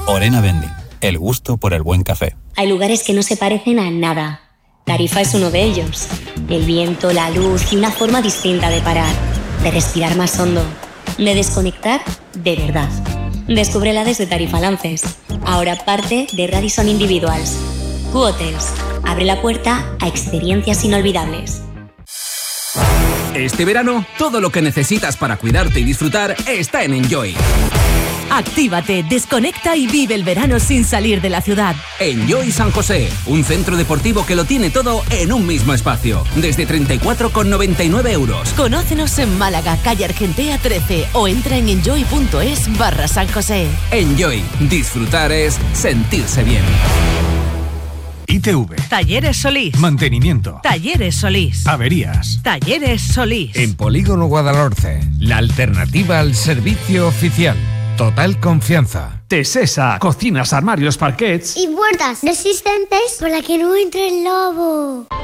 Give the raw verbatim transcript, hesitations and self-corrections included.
Orena Vending, el gusto por el buen café. Hay lugares que no se parecen a nada. Tarifa es uno de ellos. El viento, la luz y una forma distinta de parar, de respirar más hondo, de desconectar de verdad. Descúbrela desde Tarifa Lances, ahora parte de Radisson Individuals. Q-Hotels, abre la puerta a experiencias inolvidables. Este verano, todo lo que necesitas para cuidarte y disfrutar está en Enjoy. Actívate, desconecta y vive el verano sin salir de la ciudad. Enjoy San José, un centro deportivo que lo tiene todo en un mismo espacio. Desde treinta y cuatro con noventa y nueve euros. Conócenos en Málaga, calle Argentea trece o entra en enjoy.es barra San José. Enjoy, disfrutar es sentirse bien. I T V. Talleres Solís. Mantenimiento. Talleres Solís. Averías. Talleres Solís. En Polígono Guadalhorce, la alternativa al servicio oficial. Total confianza. Tesesa, cocinas, armarios, parquets y puertas resistentes para que no entre el lobo.